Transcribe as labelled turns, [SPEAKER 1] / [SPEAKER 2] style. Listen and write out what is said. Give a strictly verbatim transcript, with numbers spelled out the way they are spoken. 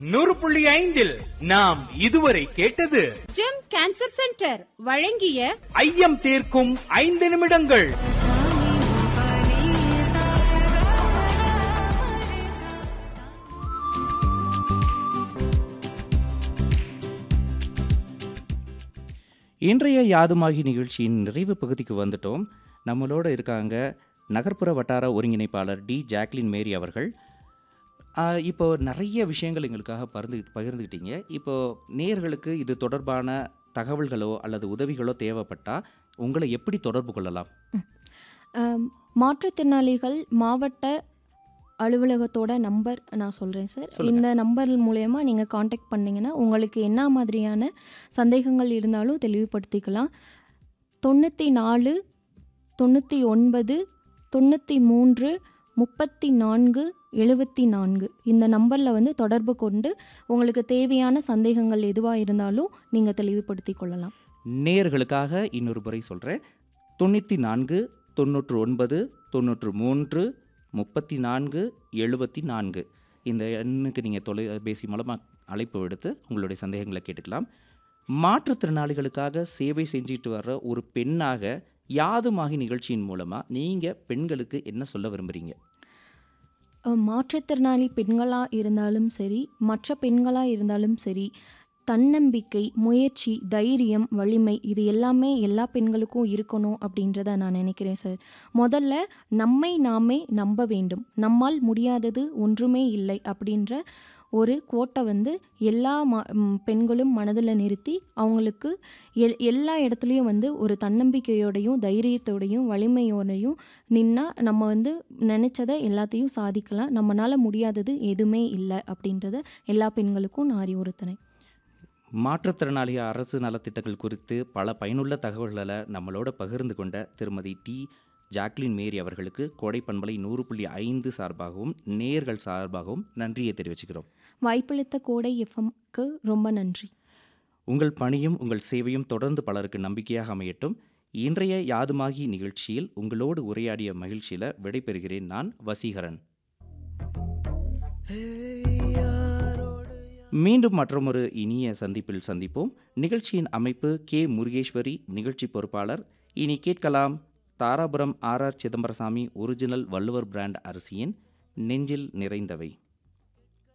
[SPEAKER 1] நூறு புள்ளி ஐந்தில் நாம் இதுவரை கேட்டது
[SPEAKER 2] ஜெம் கேன்சர் சென்டர் வழங்கிய
[SPEAKER 1] ஐயம் தீர்க்கும் ஐந்து நிமிடங்கள்.
[SPEAKER 3] இன்றைய யாதுமாகி நிகழ்ச்சியின் நிறைவு பகுதிக்கு வந்துட்டோம். நம்மளோட இருக்காங்க நகர்ப்புற வட்டார ஒருங்கிணைப்பாளர் டி ஜாக்லின் மேரி அவர்கள். இப்போ நிறைய விஷயங்கள் எங்களுக்காக பகிர்ந்து பகிர்ந்துக்கிட்டீங்க. இப்போ நேயர்களுக்கு இது தொடர்பான தகவல்களோ அல்லது உதவிகளோ தேவைப்பட்டால் உங்களை எப்படி தொடர்பு கொள்ளலாம்?
[SPEAKER 4] மாற்றுத்திறனாளிகள் மாவட்ட அலுவலகத்தோட நம்பர் நான் சொல்கிறேன் சார். இந்த நம்பர் மூலயமா நீங்கள் காண்டாக்ட் பண்ணிங்கன்னா உங்களுக்கு என்ன மாதிரியான சந்தேகங்கள் இருந்தாலும் தெளிவுபடுத்திக்கலாம். தொண்ணூற்றி நாலு தொண்ணூற்றி ஒன்பது தொண்ணூற்றி மூன்று முப்பத்தி நான்கு எழுபத்தி நான்கு இந்த நம்பரில் வந்து தொடர்பு கொண்டு உங்களுக்கு தேவையான சந்தேகங்கள் எதுவாக இருந்தாலும் நீங்கள் தெளிவுபடுத்தி கொள்ளலாம்.
[SPEAKER 3] நேயர்களுக்காக இன்னொரு முறை சொல்கிறேன். தொண்ணூற்றி நான்கு தொண்ணூற்று ஒன்பது தொண்ணூற்று மூன்று முப்பத்தி நான்கு எழுபத்தி நான்கு இந்த எண்ணுக்கு நீங்கள் தொலைபேசி மூலமாக அழைப்பு விடுத்து உங்களுடைய சந்தேகங்களை கேட்டுக்கலாம். மாற்றுத்திறனாளிகளுக்காக சேவை செஞ்சுட்டு வர்ற ஒரு பெண்ணாக யாதுமாகி நிகழ்ச்சியின் மூலமாக நீங்கள் பெண்களுக்கு என்ன சொல்ல விரும்புகிறீங்க?
[SPEAKER 4] மாற்றுத்திறனாளி பெண்களாக இருந்தாலும் சரி, மற்ற பெண்களாக இருந்தாலும் சரி, தன்னம்பிக்கை, முயற்சி, தைரியம், வலிமை இது எல்லாமே எல்லா பெண்களுக்கும் இருக்கணும் அப்படின்றத நான் நினைக்கிறேன் சார். முதல்ல நம்மை நாமே நம்ப வேண்டும். நம்மால் முடியாதது ஒன்றுமே இல்லை அப்படின்ற ஒரு கோட்டை வந்து எல்லா ம பெண்களும் மனதில் நிறுத்தி அவங்களுக்கு எல் எல்லா இடத்துலையும் வந்து ஒரு தன்னம்பிக்கையோடையும் தைரியத்தோடையும் வலிமையோடையும் நின்னா நம்ம வந்து நினச்சதை எல்லாத்தையும் சாதிக்கலாம். நம்மளால் முடியாதது எதுவுமே இல்லை அப்படின்றத எல்லா பெண்களுக்கும் நான் அறிவுறுத்தினேன்.
[SPEAKER 3] மாற்றுத்திறனாளி அரசு நலத்திட்டங்கள் குறித்து பல பயனுள்ள தகவல்களை நம்மளோட பகிர்ந்து கொண்ட திருமதி டி ஜாக்லின் மேரி அவர்களுக்கு கோடை பண்பலை நூறு புள்ளி ஐந்து சார்பாகவும் நேயர்கள் சார்பாகவும் நன்றியை தெரிவிச்சுக்கிறோம்.
[SPEAKER 4] வாய்ப்பளித்த கோடை எஃப்எம்க்கு ரொம்ப நன்றி.
[SPEAKER 3] உங்கள் பணியும் உங்கள் சேவையும் தொடர்ந்து பலருக்கு நம்பிக்கையாக அமையட்டும். இன்றைய யாதுமாகி நிகழ்ச்சியில் உங்களோடு உரையாடிய மகிழ்ச்சியில் விடைபெறுகிறேன். நான் வசீகரன். மீண்டும் மற்றொரு இனிய சந்திப்பில் சந்திப்போம். நிகழ்ச்சியின் அமைப்பு கே முருகேஸ்வரி, நிகழ்ச்சி பொறுப்பாளர். இனி கேட்கலாம் Dharapuram R R Chidambarasamy original Valluvar brand அரிசியின் நெஞ்சில் நிறைந்தவை.